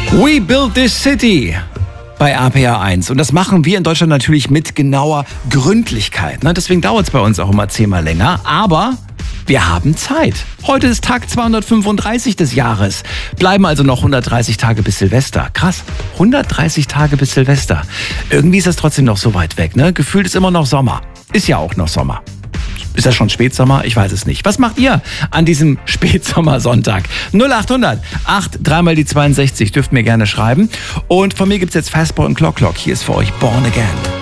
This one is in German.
We Build This City bei RPR 1. Und das machen wir in Deutschland natürlich mit genauer Gründlichkeit. Deswegen dauert es bei uns auch immer 10-mal länger. Aber wir haben Zeit. Heute ist Tag 235 des Jahres. Bleiben also noch 130 Tage bis Silvester. Krass, 130 Tage bis Silvester. Irgendwie ist das trotzdem noch so weit weg, ne? Gefühlt ist immer noch Sommer. Ist ja auch noch Sommer. Ist das schon Spätsommer? Ich weiß es nicht. Was macht ihr an diesem Spätsommersonntag? 0800 3 die 62 dürft mir gerne schreiben. Und von mir gibt's jetzt Fastball und Clock. Hier ist für euch Born Again.